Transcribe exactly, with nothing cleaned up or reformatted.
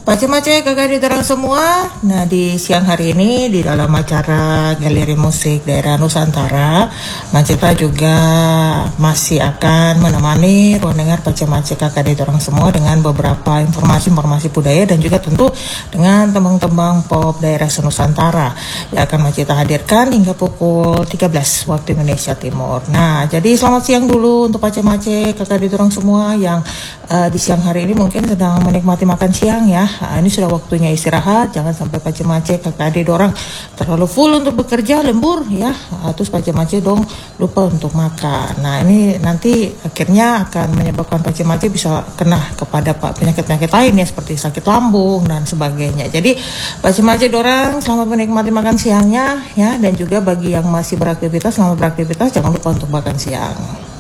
Pace-mace kakak diterang semua. Nah, di siang hari ini di dalam acara Galeri Musik Daerah Nusantara, Macita juga masih akan menemani ruang dengar pace-mace kakak diterang semua dengan beberapa informasi-informasi budaya dan juga tentu dengan tembang-tembang pop daerah Nusantara yang akan Macita hadirkan hingga pukul tiga belas waktu Indonesia Timur. Nah, jadi selamat siang dulu untuk pace-mace kakak diterang semua yang uh, di siang hari ini mungkin sedang menikmati makan siang ya. Nah, ini sudah waktunya istirahat, jangan sampai pace-mace kakak adik dorang terlalu full untuk bekerja, lembur ya, nah, terus pace-mace dong lupa untuk makan. Nah, ini nanti akhirnya akan menyebabkan pace-mace bisa kena kepada penyakit-penyakit lain ya, seperti sakit lambung dan sebagainya. Jadi pace-mace dorang selamat menikmati makan siangnya ya, dan juga bagi yang masih beraktivitas, selamat beraktivitas, jangan lupa untuk makan siang.